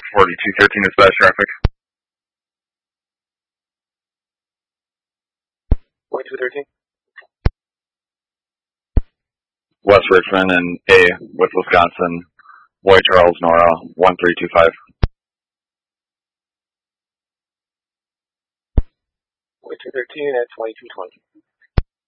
4213 is bad traffic. 4213. West Richmond and A with Wisconsin. Boy Charles Nora 1325. 4213 at 2220.